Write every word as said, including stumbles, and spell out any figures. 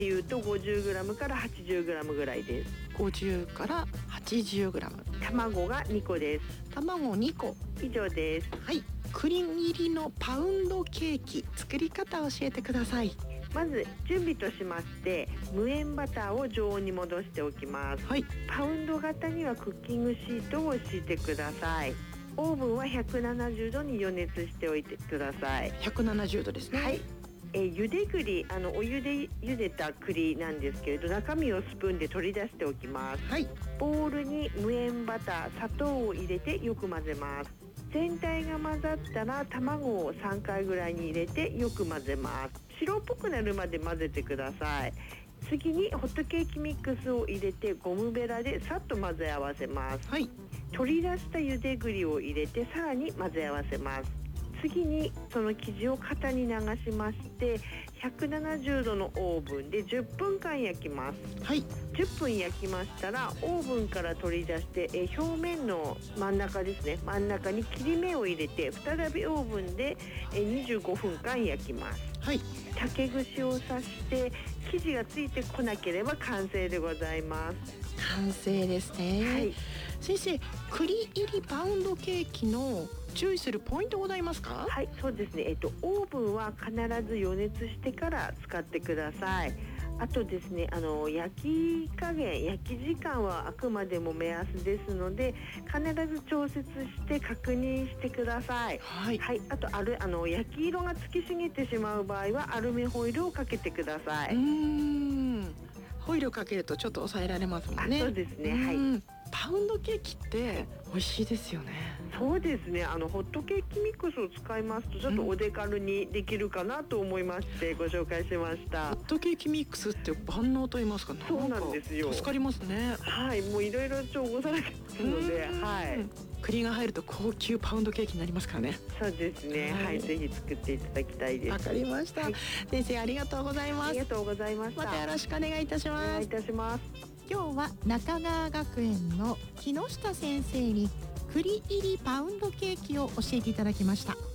いうと ごじゅうグラム から はちじゅうグラム ぐらいです。 ごじゅうからはちじゅうグラム。 卵がにこです。 卵にこ以上です。 はい。栗入りのパウンドケーキ、作り方を教えてください。 まず準備としまして、無塩バターを常温に戻しておきます。 はい。パウンド型にはクッキングシートを敷いてください。オーブンはひゃくななじゅうどに予熱しておいてください。 ひゃくななじゅうどですね。 はい。えー、茹で栗、あのお湯で茹でた栗なんですけれど、中身をスプーンで取り出しておきます。 はい。 ボウルに無塩バター、砂糖を入れてよく混ぜます。全体が混ざったら卵をさんかいぐらいに入れてよく混ぜます。白っぽくなるまで混ぜてください。次にホットケーキミックスを入れてゴムベラでさっと混ぜ合わせます。 はい。 取り出した茹で栗を入れてさらに混ぜ合わせます。次にその生地を型に流しまして、ひゃくななじゅうどのオーブンでじゅっぷんかん焼きます。 はい。 じゅっぷん焼きましたらオーブンから取り出して、え表面の真ん中ですね、真ん中に切り目を入れて再びオーブンでえにじゅうごふんかん焼きます。 はい。 竹串を刺して生地がついてこなければ完成でございます。 完成ですね。 はい。 先生、栗入りパウンドケーキの注意するポイントございますか？ はい、そうですね。えっとオーブンは必ず予熱してから使ってください。あとですね、あの焼き加減、焼き時間はあくまでも目安ですので、必ず調節して確認してください。 はい。 はい。あとあるあの焼き色がつきすぎてしまう場合はアルミホイルをかけてください。 うーん。ホイルをかけるとちょっと抑えられますもんね。 そうですね。はい。 パウンドケーキって美味しいですよね。 そうですね。あのホットケーキミックスを使いますとちょっとお手軽にできるかなと思いましてご紹介しました。 ホットケーキミックスって万能と言いますか、なんかそうなんですよ。 助かりますね。 はい、もういろいろ調合されてますので、はい。 栗が入ると高級パウンドケーキになりますからね。 そうですね。はい、はい、ぜひ作っていただきたいです。 わかりました、はい。先生ありがとうございます。 ありがとうございました。 またよろしくお願いいたします。お願いいたします。 今日は中川学園の木下先生に栗入りパウンドケーキを教えていただきました。